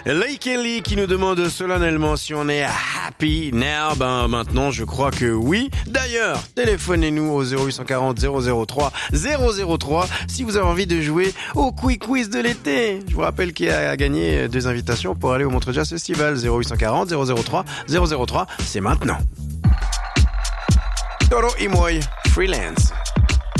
Lake Kelly qui nous demande solennellement si on est happy now. Ben maintenant je crois que oui. D'ailleurs, téléphonez-nous au 0840 003 003 si vous avez envie de jouer au quiz de l'été. Je vous rappelle qu'il a gagné 2 invitations pour aller au Montreux Jazz Festival. 0840 003 003, c'est maintenant. Toro y Moi, Freelance.